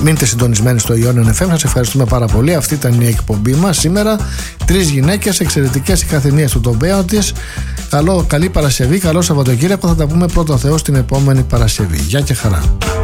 Μείνετε συντονισμένοι στο Ionian FM. Σας ευχαριστούμε πάρα πολύ. Αυτή ήταν η εκπομπή μας σήμερα. 3 γυναίκες, εξαιρετικές οι καθεμία του τομέα της. Καλή Παρασκευή, καλό Σαββατοκύριακο. Θα τα πούμε πρώτα Θεός την επόμενη Παρασκευή. Γεια και χαρά.